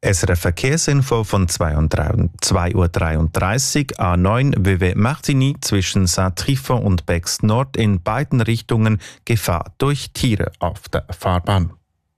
SRF Verkehrsinfo von 2:33 Uhr. A9 Vevey-Martigny zwischen Saint-Trifon und Bex Nord in beiden Richtungen Gefahr durch Tiere auf der Fahrbahn.